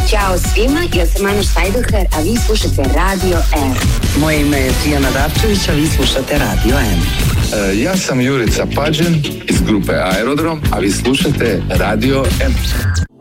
Ćao svima, ja sam Manuš Sajdohar, a vi slušate Radio M. Moje ime je Tijana Davčević, a vi slušate Radio M. Ja sam Jurica Pađen iz grupe Aerodrom, a vi slušate Radio M.